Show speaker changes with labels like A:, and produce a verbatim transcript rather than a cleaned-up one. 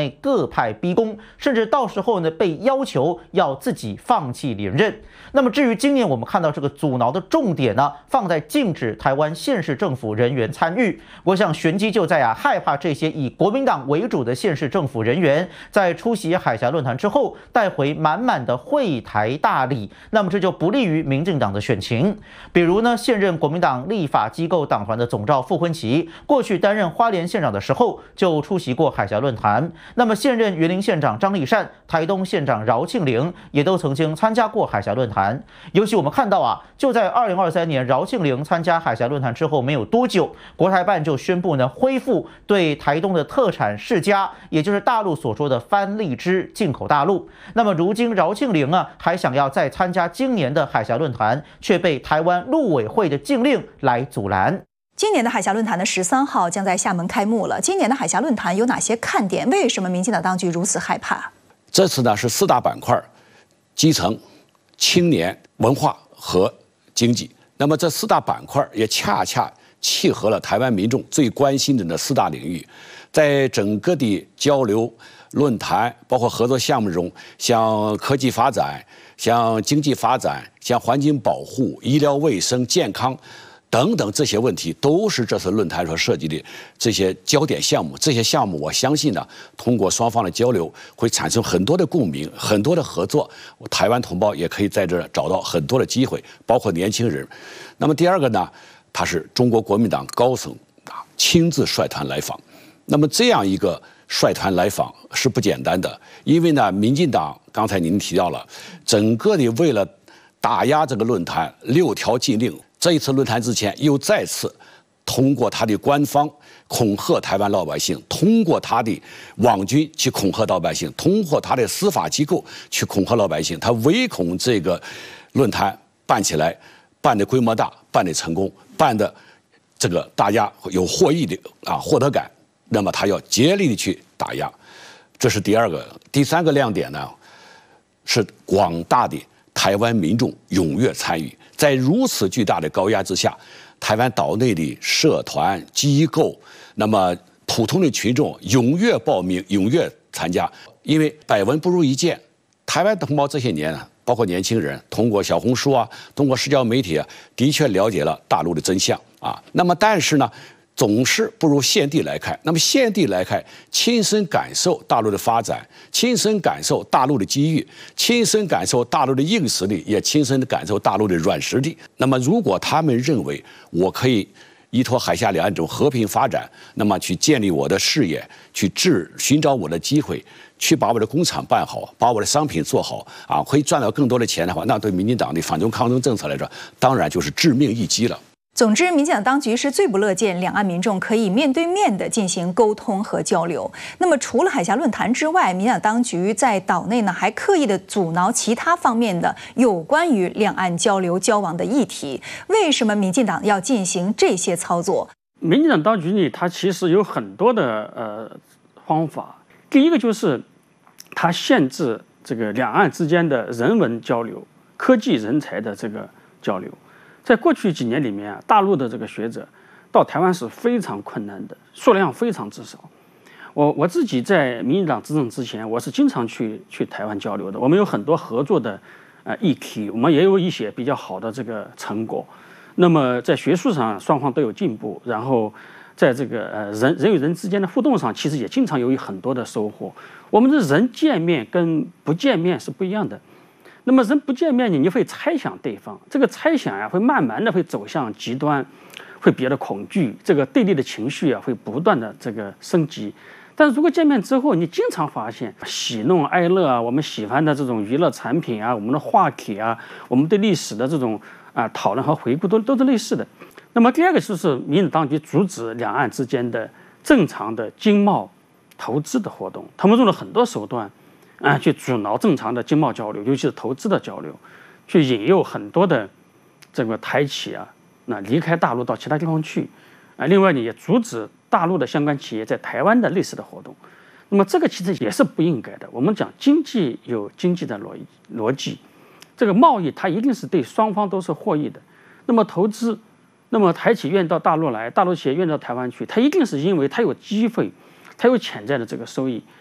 A: 内各派逼宫，甚至到时候呢被要求要自己放弃连任。那么至于今年我们看到这个阻挠的重点呢，放在禁止台湾县市政府人员参与。我想玄机就在啊，害怕这些以国民党为主的县市政府人员在出席海峡论坛之后带回满满的会台大礼，那么这就不利于民进党的选情。比如呢，现任国民党立法机构党团的总召傅昆萁，过去担任花莲县长的时候就出席过海峡论坛。那么现任云林县长张丽善、台东县长饶庆铃也都曾经参加过海峡论坛。尤其我们看到啊，就在二零二三年饶庆铃参加海峡论坛之后没有多久，国台办就宣布呢恢复对台东的特产释迦，也就是大陆所说的番荔枝进口大陆。那么如今饶庆铃啊还想要再参加今年的海峡论坛，却被台湾陆委会的禁令来阻拦。
B: 今年的海峡论坛的十三号将在厦门开幕了。今年的海峡论坛有哪些看点？为什么民进党当局如此害怕？
C: 这次呢是四大板块：基层、青年、文化和经济。那么这四大板块也恰恰契合了台湾民众最关心的那四大领域。在整个的交流、论坛，包括合作项目中，像科技发展、像经济发展、像环境保护、医疗卫生、健康等等这些问题，都是这次论坛所涉及的这些焦点项目。这些项目，我相信呢，通过双方的交流，会产生很多的共鸣，很多的合作。台湾同胞也可以在这儿找到很多的机会，包括年轻人。那么第二个呢，他是中国国民党高层啊亲自率团来访。那么这样一个率团来访是不简单的，因为呢，民进党刚才您提到了，整个的为了打压这个论坛，六条禁令。这一次论坛之前，又再次通过他的官方恐吓台湾老百姓，通过他的网军去恐吓老百姓，通过他的司法机构去恐吓老百姓。他唯恐这个论坛办起来，办的规模大，办的成功，办的这个大家有获益的啊获得感，那么他要竭力的去打压。这是第二个。第三个亮点呢，是广大的台湾民众踊跃参与。在如此巨大的高压之下，台湾岛内的社团机构，那么普通的群众踊跃报名、踊跃参加，因为百闻不如一见。台湾同胞这些年啊，包括年轻人，通过小红书啊，通过社交媒体啊，的确了解了大陆的真相啊。那么，但是呢，总是不如现地来看。那么现地来看，亲身感受大陆的发展，亲身感受大陆的机遇，亲身感受大陆的硬实力，也亲身感受大陆的软实力。那么如果他们认为我可以依托海峡两岸这种和平发展，那么去建立我的事业，去治寻找我的机会，去把我的工厂办好，把我的商品做好啊，可以赚到更多的钱的话，那对民进党的反中抗中政策来说，当然就是致命一击了。
B: 总之，民进党当局是最不乐见两岸民众可以面对面的进行沟通和交流。那么，除了海峡论坛之外，民进党当局在岛内呢，还刻意的阻挠其他方面的有关于两岸交流交往的议题。为什么民进党要进行这些操作？
D: 民进党当局呢，它其实有很多的呃方法。第一个就是它限制这个两岸之间的人文交流、科技人才的这个交流。在过去几年里面啊，大陆的这个学者到台湾是非常困难的，数量非常之少。我我自己在民进党执政之前，我是经常去去台湾交流的。我们有很多合作的呃议题，我们也有一些比较好的这个成果。那么在学术上双方都有进步，然后在这个呃人人与人之间的互动上，其实也经常有很多的收获。我们的人见面跟不见面是不一样的。那么人不见面，你你会猜想对方，这个猜想呀，会慢慢的会走向极端，会比较的恐惧，这个对立的情绪啊，会不断的这个升级。但是如果见面之后，你经常发现喜怒哀乐啊，我们喜欢的这种娱乐产品啊，我们的话题啊，我们对历史的这种啊讨论和回顾都都是类似的。那么第二个就是民进党当局阻止两岸之间的正常的经贸投资的活动，他们用了很多手段。啊，去阻挠正常的经贸交流，尤其是投资的交流，去引诱很多的这个台企啊，那离开大陆到其他地方去，啊，另外呢也阻止大陆的相关企业在台湾的类似的活动。那么这个其实也是不应该的。我们讲经济有经济的逻逻辑，这个贸易它一定是对双方都是获益的。那么投资，那么台企愿意到大陆来，大陆企业愿意到台湾去，它一定是因为它有机会，它有潜在的这个收益。